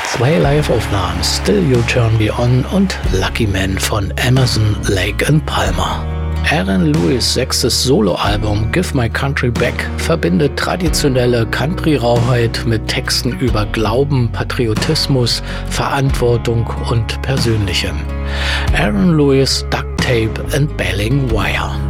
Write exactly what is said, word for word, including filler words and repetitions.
Zwei Live-Aufnahmen, Still You Turn Me On und Lucky Man von Emerson, Lake and Palmer. Aaron Lewis' sechstes Soloalbum Give My Country Back verbindet traditionelle Country-Rauheit mit Texten über Glauben, Patriotismus, Verantwortung und Persönlichem. Aaron Lewis, Duct Tape and Baling Wire.